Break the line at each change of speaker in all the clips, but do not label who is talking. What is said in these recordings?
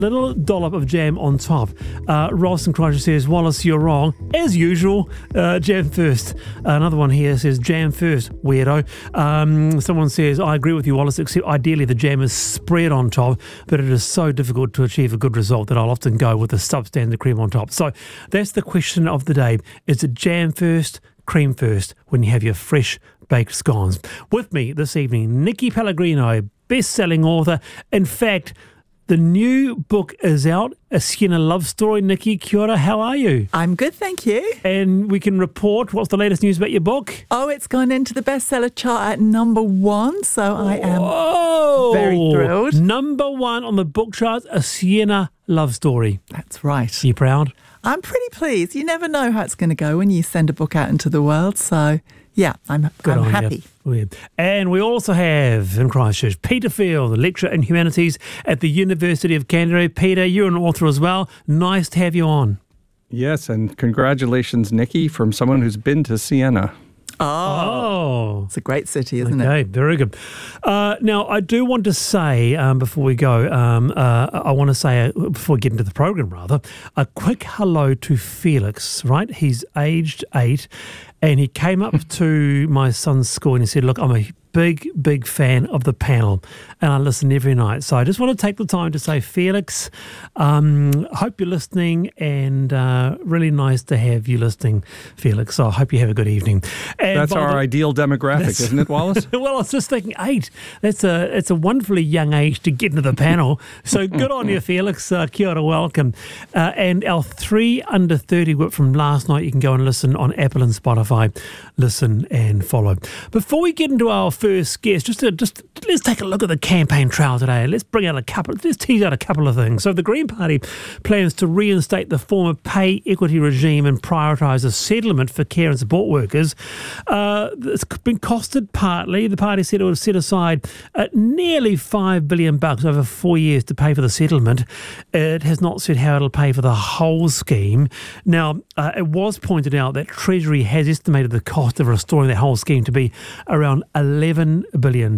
little dollop of jam on top. Ross and Christchurch says, Wallace, you're wrong. As usual, jam first. Another one here says, jam first, weirdo. Someone says, I agree with you, Wallace, except ideally the jam is spread on top, but it is so difficult to achieve a good result that I'll often go with the substandard cream on top. So that's the question of the day. Is it jam first, cream first, when you have your fresh baked scones? With me this evening, Nikki Pellegrino, best-selling author. In fact, the new book is out, A Siena Love Story. Nikki, kia ora, how are you?
I'm good, thank you.
And we can report, what's the latest news about your book?
Oh, it's gone into the bestseller chart at #1, so I am very thrilled.
#1 on the book charts, A Siena Love Story.
That's right.
Are you proud?
I'm pretty pleased. You never know how it's going to go when you send a book out into the world, so yeah, I'm happy.
And we also have in Christchurch Peter Field, lecturer in humanities at the University of Canterbury. Peter, you're an author as well. Nice to have you on.
Yes, and congratulations, Nikki, from someone who's been to Siena.
Oh, it's a great city, isn't it?
Okay, very good. Now, I do want to say, before we go, I want to say, before we get into the program, rather, a quick hello to Felix, right? He's aged 8, and he came up to my son's school and he said, look, I'm a big fan of the panel and I listen every night. So I just want to take the time to say, Felix, hope you're listening, and really nice to have you listening, Felix. So I hope you have a good evening. And
that's our ideal demographic, isn't it, Wallace?
Well, I was just thinking 8. It's a wonderfully young age to get into the panel. So good on you, Felix. Kia ora, welcome. And our 3 under 30 whip from last night, you can go and listen on Apple and Spotify. Listen and follow. Before we get into our first guest, just let's take a look at the campaign trail today. Let's tease out a couple of things. So the Green Party plans to reinstate the former pay equity regime and prioritise a settlement for care and support workers. It's been costed partly. The party said it would set aside nearly $5 billion over 4 years to pay for the settlement. It has not said how it'll pay for the whole scheme. Now, it was pointed out that Treasury has estimated the cost of restoring that whole scheme to be around $11 billion.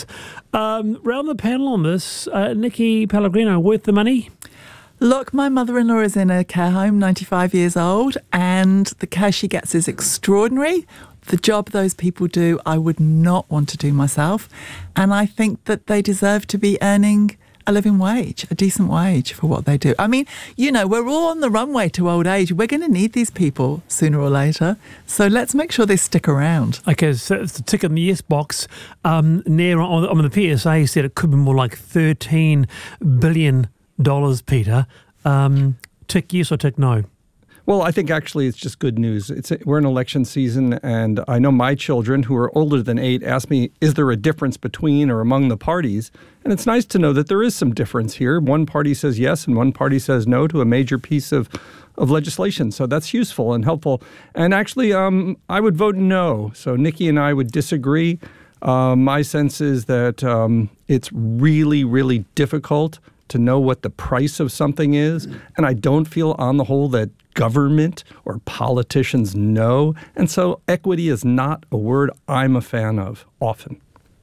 Round the panel on this, Nikki Pellegrino, worth the money?
Look, my mother-in-law is in a care home, 95 years old, and the care she gets is extraordinary. The job those people do, I would not want to do myself. And I think that they deserve to be earning a living wage, a decent wage for what they do. I mean, we're all on the runway to old age. We're going to need these people sooner or later. So let's make sure they stick around.
Okay, so it's the tick in the yes box. On the PSA said it could be more like $13 billion, Peter. Tick yes or tick no?
Well, I think actually it's just good news. We're in election season, and I know my children, who are older than 8, ask me, is there a difference between or among the parties? And it's nice to know that there is some difference here. One party says yes and one party says no to a major piece of legislation. So that's useful and helpful. And actually, I would vote no. So Nikki and I would disagree. My sense is that it's really, really difficult to know what the price of something is. And I don't feel on the whole that government or politicians know. And so equity is not a word I'm a fan of often.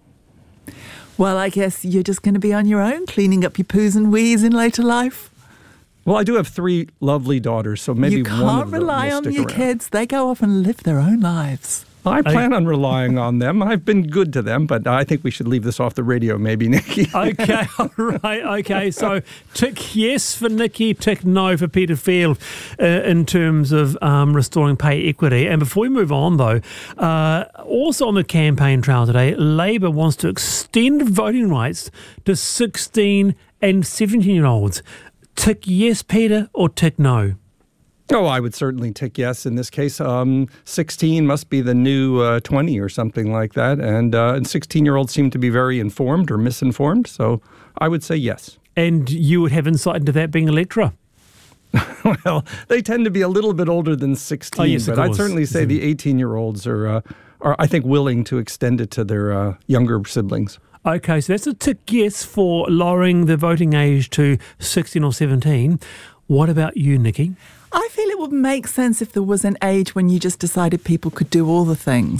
Well, I guess you're just going to be on your own, cleaning up your poos and wees in later life.
Well, I do have 3 lovely daughters, so maybe one of them will stick around.
You can't rely on your kids. They go off and live their own lives.
I plan on relying on them. I've been good to them, but I think we should leave this off the radio, maybe, Nikki.
Okay, all right. Okay, so tick yes for Nikki, tick no for Peter Field in terms of restoring pay equity. And before we move on, though, also on the campaign trail today, Labour wants to extend voting rights to 16 and 17-year-olds. Tick yes, Peter, or tick no?
Oh, I would certainly tick yes in this case. 16 must be the new 20 or something like that. And 16-year-olds seem to be very informed or misinformed. So I would say yes. And
you would have insight into that being a lecturer?
Well, they tend to be a little bit older than 16.
Yes,
but I'd certainly say the 18-year-olds are, I think, willing to extend it to their younger siblings. Okay, so that's a tick yes for lowering the voting age to 16 or 17. What about you, Nikki? I feel it would make sense if there was an age when you just decided people could do all the things.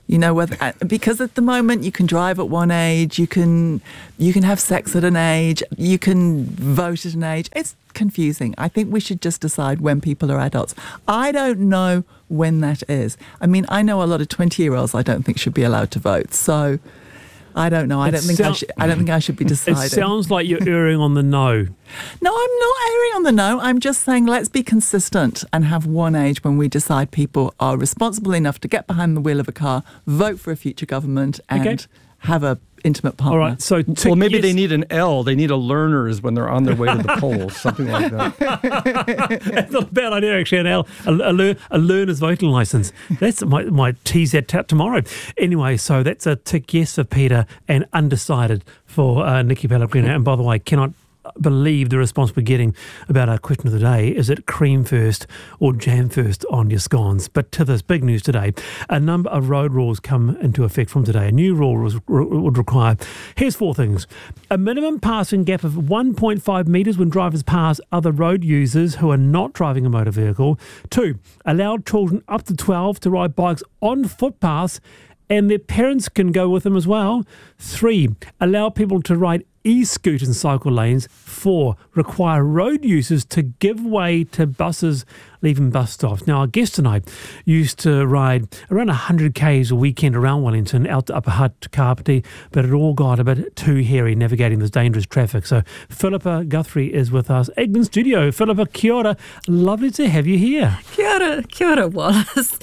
You know, because at the moment you can drive at one age, you can have sex at an age, you can vote at an age. It's confusing. I think we should just decide when people are adults. I don't know when that is. I mean, I know a lot of 20-year-olds I don't think should be allowed to vote. So I don't know. I don't think I should be deciding.
It sounds like you're erring on the no.
No, I'm not erring on the no. I'm just saying let's be consistent and have one age when we decide people are responsible enough to get behind the wheel of a car, vote for a future government, and have a intimate partner.
All right. So
maybe they need an L. They need a learners when they're on their way to the polls, something like that.
That's not a bad idea, actually. An L, a learner's voting licence. That's my tease that out tomorrow. Anyway, so that's a tick yes for Peter and undecided for Nikki Pellegrino. And by the way, cannot believe the response we're getting about our question of the day. Is it cream first or jam first on your scones? But to this big news today, a number of road rules come into effect from today. A new rule would require, here's 4 things: a minimum passing gap of 1.5 metres when drivers pass other road users who are not driving a motor vehicle. 2, allow children up to 12 to ride bikes on footpaths and their parents can go with them as well. 3, allow people to ride e-scooters in cycle lanes. 4, require road users to give way to buses leaving bus stops. Now, our guest tonight used to ride around 100 k's a weekend around Wellington, out to Upper Hutt to Kapiti, but it all got a bit too hairy navigating this dangerous traffic. So Philippa Guthrie is with us in studio. Philippa, kia ora. Lovely to have you here.
Kia ora, Wallace.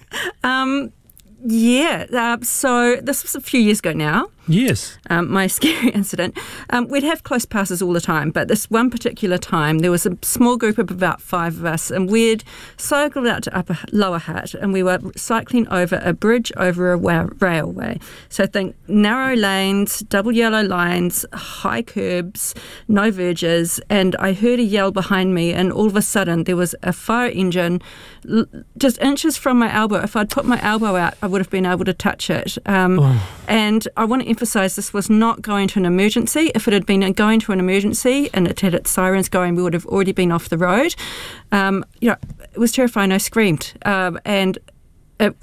So this was a few years ago now.
Yes.
My scary incident. We'd have close passes all the time, but this one particular time there was a small group of about 5 of us, and we'd cycled out to Lower Hutt, and we were cycling over a bridge over a railway. So think narrow lanes, double yellow lines, high curbs, no verges, and I heard a yell behind me, and all of a sudden there was a fire engine just inches from my elbow. If I'd put my elbow out, I would have been able to touch it. And I want to emphasise this was not going to an emergency. If it had been going to an emergency and it had its sirens going, we would have already been off the road. It was terrifying. I screamed. And it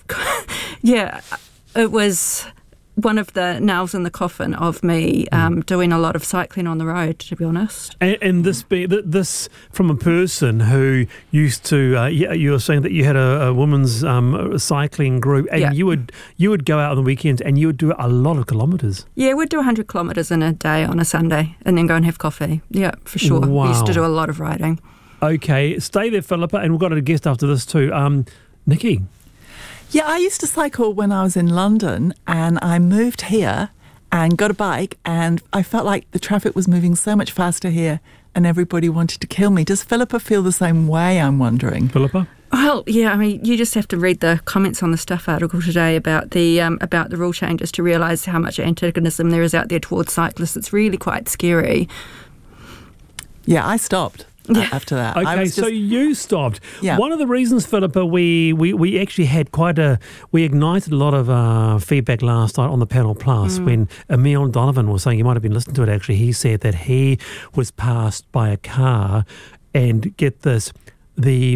was one of the nails in the coffin of me doing a lot of cycling on the road, to be honest.
And this from a person who used to, you were saying that you had a women's cycling group, and you would go out on the weekends and you would do a lot of kilometres. Yeah,
we'd do 100 kilometres in a day on a Sunday and then go and have coffee. Yeah, for sure.
Wow.
We used to do a lot of riding.
Okay, stay there, Philippa, and we've got a guest after this too. Nikki.
Yeah, I used to cycle when I was in London, and I moved here and got a bike, and I felt like the traffic was moving so much faster here and everybody wanted to kill me. Does Philippa feel the same way, I'm wondering?
Philippa?
Well, yeah, I mean, you just have to read the comments on the Stuff article today about the rule changes to realise how much antagonism there is out there towards cyclists. It's really quite scary.
Yeah, I stopped. After that.
Okay, so you stopped.
Yeah.
One of the reasons, Philippa, we actually had we ignited a lot of feedback last night on the Panel Plus when Emil Donovan was saying, you might have been listening to it actually, he said that he was passed by a car and get this, the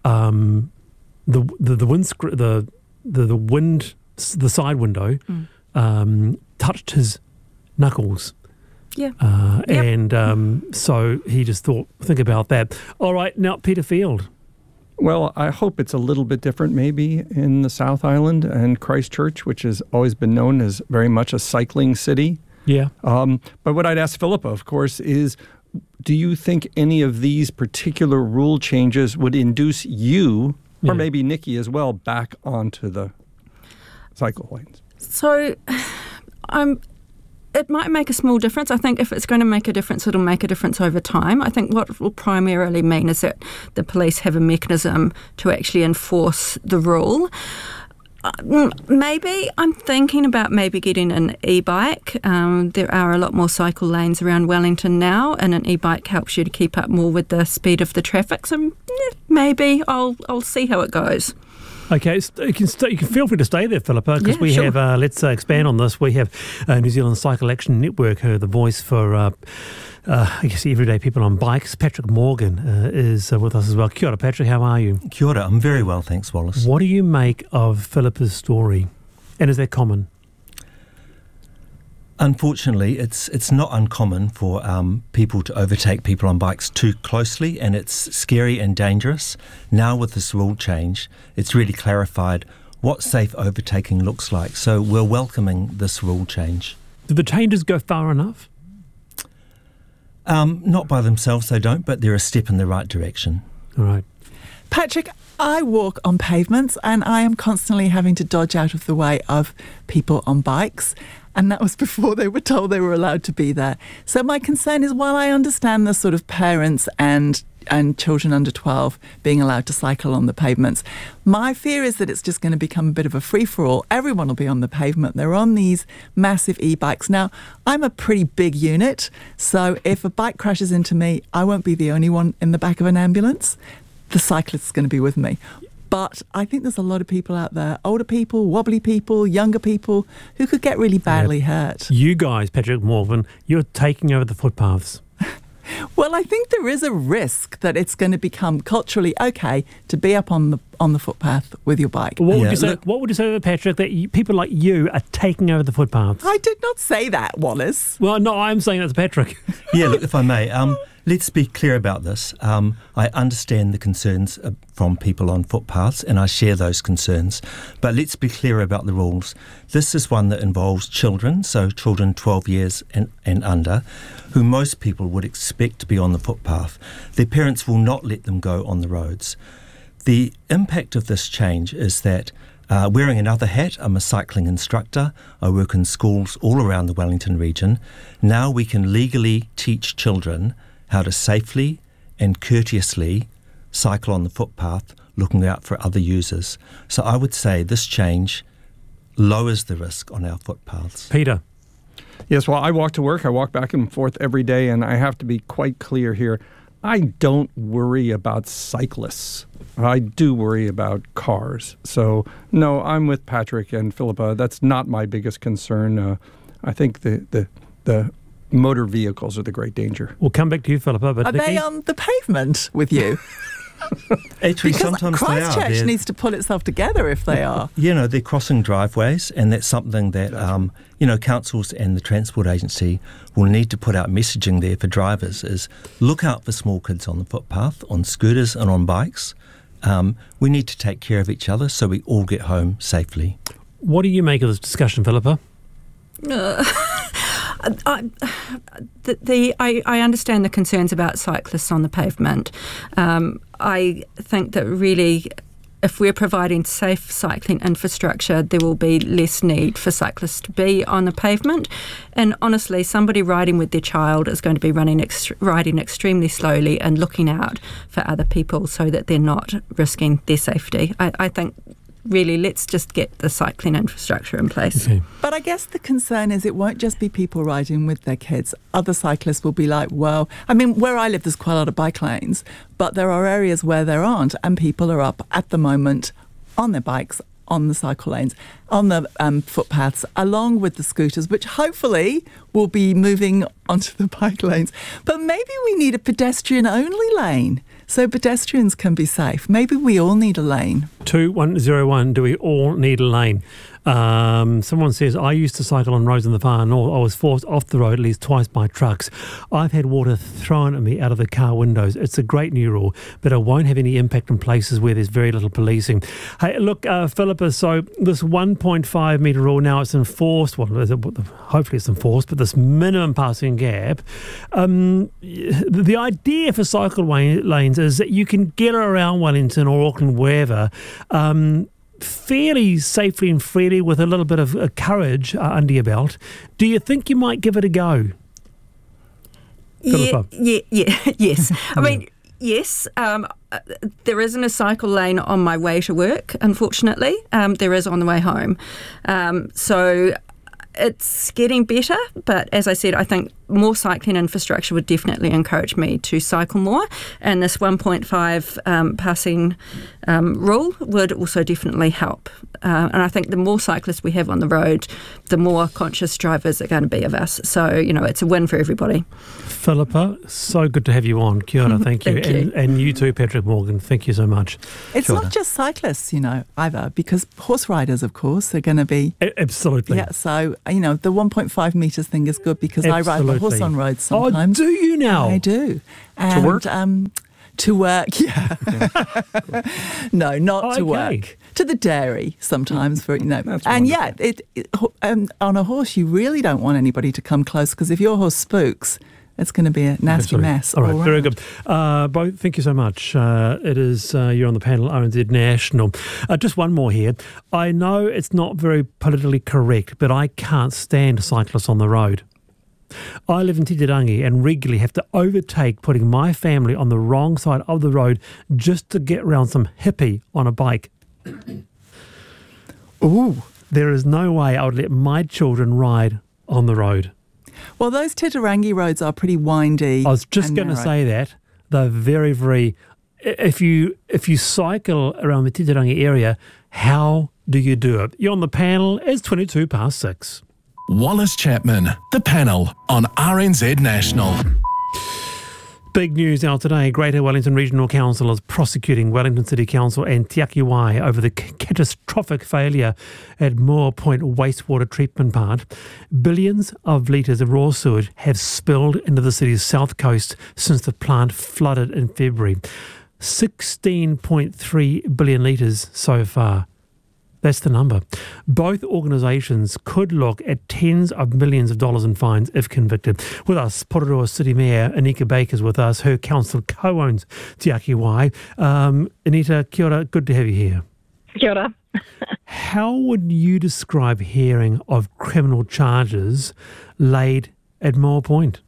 side window touched his knuckles.
Yeah.
So he just thought, think about that. All right, now Peter Field.
Well, I hope it's a little bit different maybe in the South Island and Christchurch, which has always been known as very much a cycling city.
Yeah.
But what I'd ask Philippa, of course, is do you think any of these particular rule changes would induce you, or maybe Nikki as well, back onto the cycle lanes?
So it might make a small difference. I think if it's going to make a difference, it'll make a difference over time. I think what it will primarily mean is that the police have a mechanism to actually enforce the rule. Maybe I'm thinking about getting an e-bike. There are a lot more cycle lanes around Wellington now, and an e-bike helps you to keep up more with the speed of the traffic. So maybe I'll see how it goes.
Okay, you can feel free to stay there, Philippa, because we have, let's expand on this, we have New Zealand Cycle Action Network, the voice for, I guess, everyday people on bikes. Patrick Morgan is with us as well. Kia ora, Patrick, how are you?
Kia ora, I'm very well, thanks, Wallace.
What do you make of Philippa's story? And is that common?
Unfortunately, it's not uncommon for people to overtake people on bikes too closely, and it's scary and dangerous. Now with this rule change, it's really clarified what safe overtaking looks like. So we're welcoming this rule change.
Do the changes go far enough?
Not by themselves, they don't, but they're a step in the right direction.
All right.
Patrick, I walk on pavements and I am constantly having to dodge out of the way of people on bikes. And that was before they were told they were allowed to be there. So my concern is, while I understand the sort of parents and children under 12 being allowed to cycle on the pavements, my fear is that it's just going to become a bit of a free-for-all. Everyone will be on the pavement. They're on these massive e-bikes. Now, I'm a pretty big unit, so if a bike crashes into me, I won't be the only one in the back of an ambulance. The cyclist's going to be with me. But I think there's a lot of people out there, older people, wobbly people, younger people, who could get really badly hurt.
You guys, Patrick Morgan, you're taking over the footpaths.
Well, I think there is a risk that it's going to become culturally okay to be up on the footpath with your bike.
What would you say? What would you say to Patrick, that people like you are taking over the footpaths?
I did not say that, Wallace.
Well, no, I'm saying that to Patrick.
Yeah, look, if I may, let's be clear about this. I understand the concerns from people on footpaths, and I share those concerns. But let's be clear about the rules. This is one that involves children, so children 12 years and under, who most people would expect to be on the footpath. Their parents will not let them go on the roads. The impact of this change is that wearing another hat, I'm a cycling instructor. I work in schools all around the Wellington region. Now we can legally teach children how to safely and courteously cycle on the footpath, looking out for other users. So I would say this change lowers the risk on our footpaths.
Peter.
Yes, well, I walk to work. I walk back and forth every day, and I have to be quite clear here. I don't worry about cyclists. I do worry about cars. So, no, I'm with Patrick and Philippa. That's not my biggest concern. I think the motor vehicles are the great danger.
We'll come back to you, Philippa. But
are they on the pavement with you?
Actually,
because
sometimes
Christchurch
they are.
needs to pull itself together if they are.
You know, they're crossing driveways, and that's something that, councils and the Transport Agency will need to put out messaging there for drivers, is look out for small kids on the footpath, on scooters and on bikes. We need to take care of each other so we all get home safely.
What do you make of this discussion, Philippa?
I understand the concerns about cyclists on the pavement. I think that really, if we're providing safe cycling infrastructure, there will be less need for cyclists to be on the pavement. And honestly, somebody riding with their child is going to be riding extremely slowly and looking out for other people so that they're not risking their safety. I think really, let's just get the cycling infrastructure in place.
Okay.
But I guess the concern is it won't just be people riding with their kids. Other cyclists will be like, well, I mean, where I live, there's quite a lot of bike lanes, but there are areas where there aren't, and people are up at the moment on their bikes, on the cycle lanes, on the footpaths, along with the scooters, which hopefully will be moving onto the bike lanes. But maybe we need a pedestrian-only lane so pedestrians can be safe. Maybe we all need a lane.
2101, do we all need a lane? Someone says, I used to cycle on roads in the far north. I was forced off the road at least twice by trucks. I've had water thrown at me out of the car windows. It's a great new rule, but it won't have any impact in places where there's very little policing. Hey, look, Philippa, so this 1.5 metre rule, now it's enforced. Well, hopefully it's enforced, but this minimum passing gap. The idea for cycle lanes is that you can get around Wellington or Auckland, wherever, fairly safely and freely with a little bit of courage under your belt. Do you think you might give it a go? Philippa?
Yes. I mean, yes. There isn't a cycle lane on my way to work, unfortunately. There is on the way home. So it's getting better, but as I said, I think more cycling infrastructure would definitely encourage me to cycle more, and this 1.5 passing rule would also definitely help. And I think the more cyclists we have on the road, the more conscious drivers are going to be of us. So, it's a win for everybody.
Philippa, so good to have you on. Kia ora, thank you.
Thank you.
And you too, Patrick Morgan. Thank you so much.
It's not just cyclists, either, because horse riders, of course, are going to be...
Absolutely.
Yeah, so, the 1.5 metres thing is good because I ride my horse on roads sometimes.
Oh, do you now?
I do. And,
work?
To work, yeah. No, not to work. To the dairy sometimes for,
That's
and
wonderful.
on a horse you really don't want anybody to come close because if your horse spooks, it's going to be a nasty mess.
All right, very good. Both, thank you so much. It is, you're on the panel, RNZ National. Just one more here. I know it's not very politically correct, but I can't stand cyclists on the road. I live in Titirangi and regularly have to overtake putting my family on the wrong side of the road just to get around some hippie on a bike.
Ooh.
There is no way I would let my children ride on the road.
Well, those Titirangi roads are pretty windy.
I was just going to say that. They're very, very... If you cycle around the Titirangi area, how do you do it? You're on the panel. It's 6:22.
Wallace Chapman, the panel on RNZ National.
Big news out today. Greater Wellington Regional Council is prosecuting Wellington City Council and Te Aki Wai over the catastrophic failure at Moore Point Wastewater Treatment Plant. Billions of litres of raw sewage have spilled into the city's south coast since the plant flooded in February. 16.3 billion litres so far. That's the number. Both organisations could look at tens of millions of dollars in fines if convicted. With us, Porirua City Mayor Anika Baker is with us. Her council co-owns Te Aki Wai. Anita, kia ora, good to have you here.
Kia ora.
How would you describe hearing of criminal charges laid at Moore Point?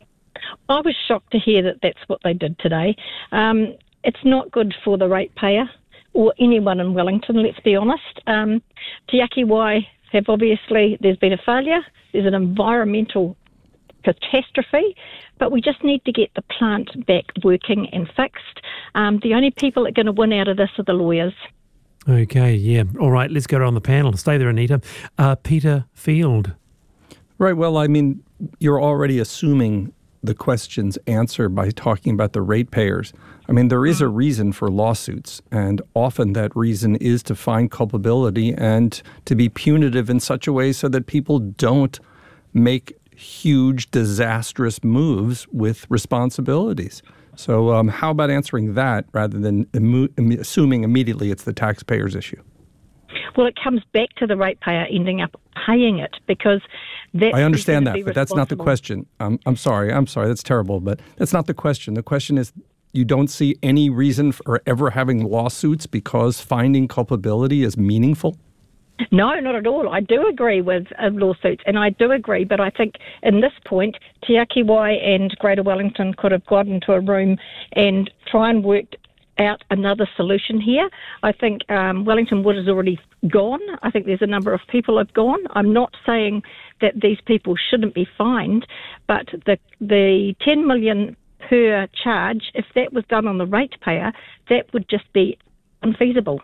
I was shocked to hear that that's what they did today. It's not good for the ratepayer or anyone in Wellington, let's be honest. Te Aki Wai have obviously, there's been a failure, there's an environmental catastrophe, but we just need to get the plant back working and fixed. The only people that are going to win out of this are the lawyers.
Okay, yeah. All right, let's go around the panel. Stay there, Anita. Peter Field.
Right, well, I mean, you're already assuming the question's answer by talking about the ratepayers. I mean, there is a reason for lawsuits, and often that reason is to find culpability and to be punitive in such a way so that people don't make huge, disastrous moves with responsibilities. So how about answering that rather than assuming immediately it's the taxpayer's issue?
Well, it comes back to the ratepayer ending up paying it because that's...
I understand that, but that's not the question. I'm sorry, that's terrible, but that's not the question. The question is, you don't see any reason for ever having lawsuits because finding culpability is meaningful?
No, not at all. I do agree with lawsuits, and I do agree, but I think in this point, Te Aki Wai and Greater Wellington could have got into a room and try and work out another solution here. I think Wellington Wood has already gone. I think there's a number of people have gone. I'm not saying that these people shouldn't be fined, but the 10 million per charge, if that was done on the ratepayer, that would just be unfeasible.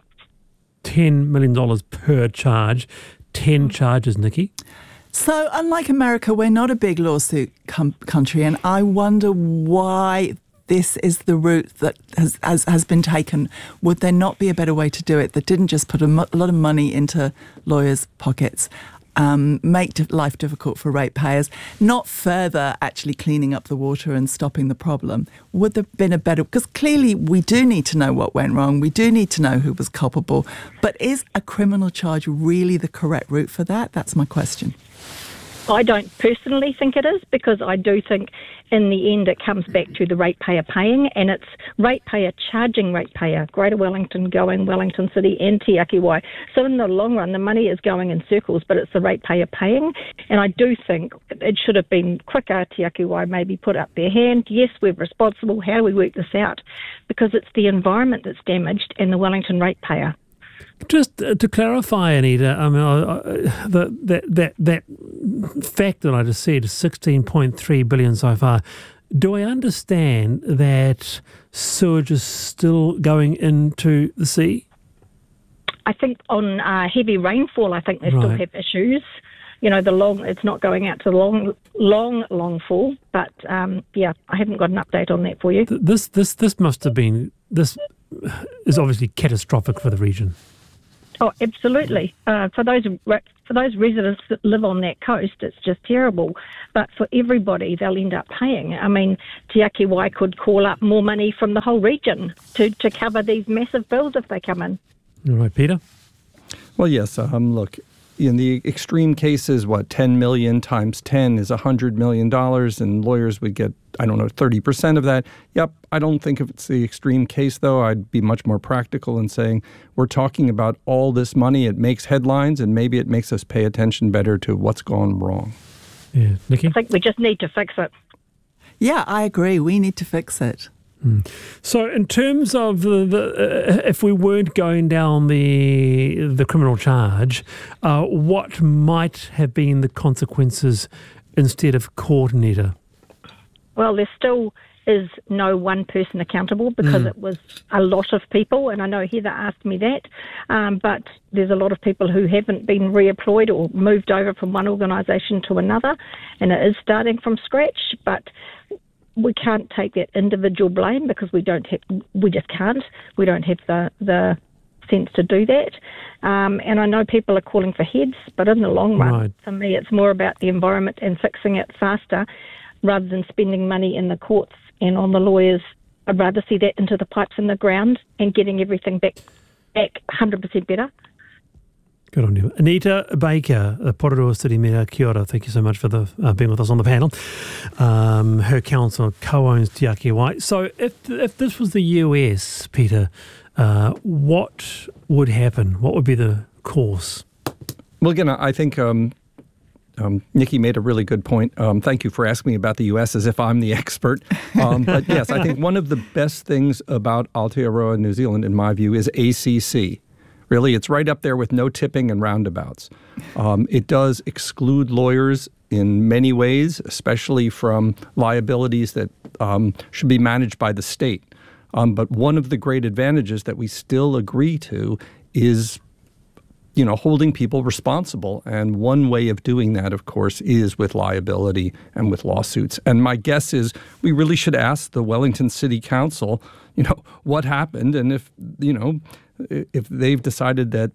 $10 million per charge, 10 charges, Nikki.
So unlike America, we're not a big lawsuit country, and I wonder why this is the route that has been taken. Would there not be a better way to do it that didn't just put a lot of money into lawyers' pockets, make life difficult for ratepayers, not further actually cleaning up the water and stopping the problem? Would there have been a better... Because clearly we do need to know what went wrong. We do need to know who was culpable. But is a criminal charge really the correct route for that? That's my question.
I don't personally think it is, because I do think in the end it comes back to the ratepayer paying, and it's ratepayer charging ratepayer, Greater Wellington going Wellington City and Te Aki Wai. So in the long run, the money is going in circles, but it's the ratepayer paying. And I do think it should have been quicker. Te Aki Wai maybe put up their hand. Yes, we're responsible. How do we work this out? Because it's the environment that's damaged and the Wellington ratepayer.
Just to clarify, Anita, I mean, that fact that I just said, 16.3 billion so far. Do I understand that sewage is still going into the sea?
I think on heavy rainfall, I think they still have issues. You know, it's not going out to the long fall. But I haven't got an update on that for you.
This is obviously catastrophic for the region.
Oh, absolutely. For those residents that live on that coast, it's just terrible. But for everybody, they'll end up paying. I mean, Te Ake Wai could call up more money from the whole region to cover these massive bills if they come in.
All right, Peter?
Well, yes. Look, in the extreme cases, 10 million times 10 is $100 million, and lawyers would get, 30% of that. Yep, I don't think if it's the extreme case, though. I'd be much more practical in saying we're talking about all this money. It makes headlines, and maybe it makes us pay attention better to what's gone wrong.
Yeah, Nikki?
I think we just need to fix it.
Yeah, I agree. We need to fix it.
So in terms of if we weren't going down the criminal charge, what might have been the consequences instead of court, Anita?
Well, there still is no one person accountable because it was a lot of people, and I know Heather asked me that, but there's a lot of people who haven't been reemployed or moved over from one organisation to another, and it is starting from scratch, but we can't take that individual blame because we just can't. We don't have the sense to do that. And I know people are calling for heads, but in the long run, for me, it's more about the environment and fixing it faster rather than spending money in the courts and on the lawyers. I'd rather see that into the pipes in the ground and getting everything back 100% better.
Good on you. Anita Baker, Porirua City Mayor, kia ora. Thank you so much for being with us on the panel. Her council co-owns Te Ake Wai. So if this was the US, Peter, what would happen? What would be the course?
Well, again, I think Nikki made a really good point. Thank you for asking me about the U.S. as if I'm the expert. But yes, I think one of the best things about Aotearoa, New Zealand, in my view, is ACC. Really, it's right up there with no tipping and roundabouts. It does exclude lawyers in many ways, especially from liabilities that should be managed by the state. But one of the great advantages that we still agree to is holding people responsible. And one way of doing that, of course, is with liability and with lawsuits. And my guess is we really should ask the Wellington City Council, what happened, and if they've decided that,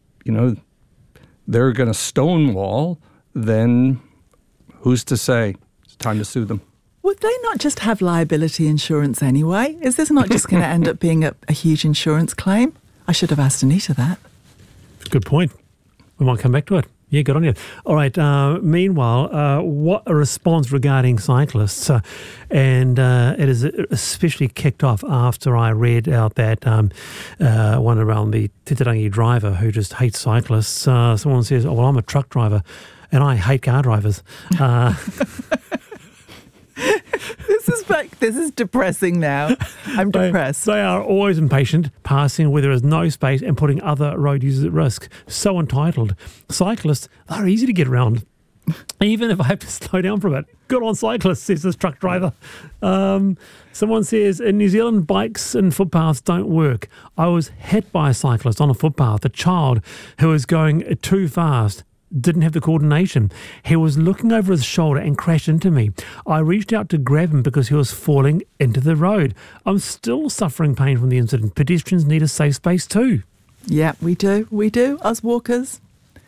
they're going to stonewall, then who's to say it's time to sue them?
Would they not just have liability insurance anyway? Is this not just going to end up being a huge insurance claim? I should have asked Anita that.
Good point. We might come back to it. Yeah, good on you. All right. Meanwhile, what a response regarding cyclists. And it is especially kicked off after I read out that one around the Titirangi driver who just hates cyclists. Someone says, oh, well, I'm a truck driver and I hate car drivers.
This is depressing now. I'm depressed.
They are always impatient, passing where there is no space and putting other road users at risk. So entitled. Cyclists, they're easy to get around. Even if I have to slow down for a bit. Good on cyclists, says this truck driver. Someone says, in New Zealand, bikes and footpaths don't work. I was hit by a cyclist on a footpath. A child who was going too fast didn't have the coordination. He was looking over his shoulder and crashed into me. I reached out to grab him because he was falling into the road. I'm still suffering pain from the incident. Pedestrians need a safe space too.
Yeah, we do. We do. Us walkers.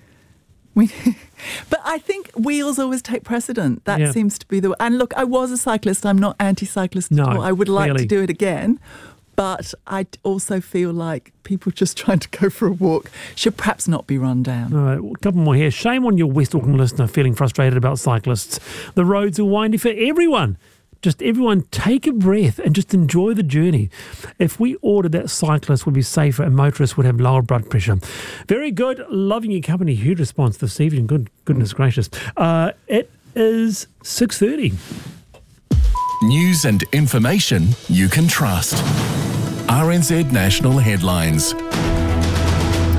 But I think wheels always take precedent. That seems to be the... And look, I was a cyclist. I'm not anti-cyclist at all. I would like to do it again. But I also feel like people just trying to go for a walk should perhaps not be run down.
All right, a couple more here. Shame on your West Auckland listener feeling frustrated about cyclists. The roads are windy for everyone. Just everyone take a breath and just enjoy the journey. If we ordered that, cyclists would be safer and motorists would have lower blood pressure. Very good. Loving your company. Huge response this evening. Goodness gracious. It is 6:30.
News and information you can trust. RNZ National Headlines.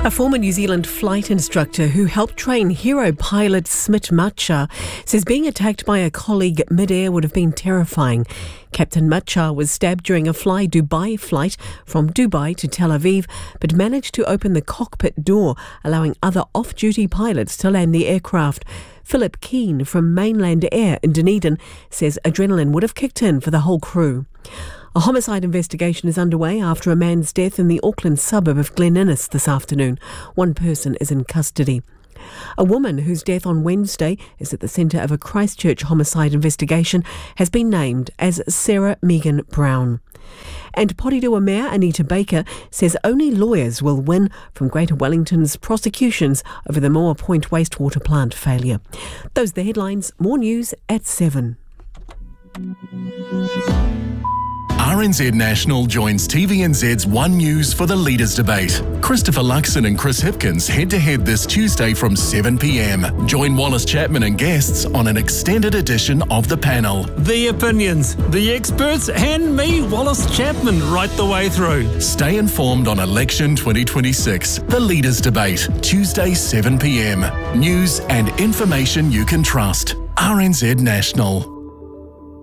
A former New Zealand flight instructor who helped train hero pilot Smit Matcha says being attacked by a colleague mid-air would have been terrifying. Captain Matcha was stabbed during a Fly Dubai flight from Dubai to Tel Aviv, but managed to open the cockpit door, allowing other off-duty pilots to land the aircraft. Philip Keane from Mainland Air in Dunedin says adrenaline would have kicked in for the whole crew. A homicide investigation is underway after a man's death in the Auckland suburb of Glen Innes this afternoon. One person is in custody. A woman whose death on Wednesday is at the centre of a Christchurch homicide investigation has been named as Sarah Megan Brown. And Porirua Mayor Anita Baker says only lawyers will win from Greater Wellington's prosecutions over the Moa Point wastewater plant failure. Those are the headlines. More news at 7.
RNZ National joins TVNZ's One News for the Leaders Debate. Christopher Luxon and Chris Hipkins head-to-head this Tuesday from 7 p.m. Join Wallace Chapman and guests on an extended edition of The Panel.
The opinions, the experts, and me, Wallace Chapman, right the way through.
Stay informed on Election 2026, The Leaders Debate, Tuesday 7 p.m. News and information you can trust. RNZ National.